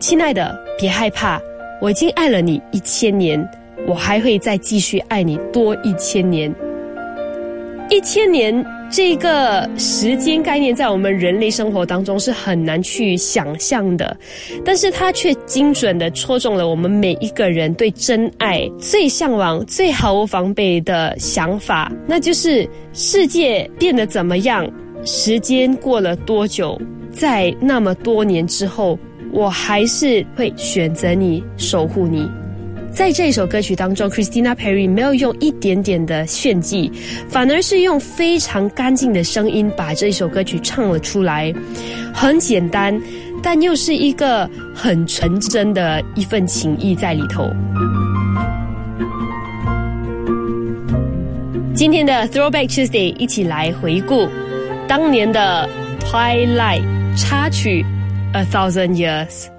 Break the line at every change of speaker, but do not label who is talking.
亲爱的，别害怕，我已经爱了你1000年，我还会再继续爱你多1000年。1000年这个时间概念在我们人类生活当中是很难去想象的，但是它却精准地戳中了我们每一个人对真爱最向往、最毫无防备的想法，那就是世界变得怎么样，时间过了多久，在那么多年之后，我还是会选择你，守护你。在这首歌曲当中 Christina Perri 没有用一点点的炫技，反而是用非常干净的声音把这首歌曲唱了出来。很简单，但又是一个很纯真的一份情谊在里头。今天的 Throwback Tuesday 一起来回顾当年的 Twilight 插曲 A Thousand Years。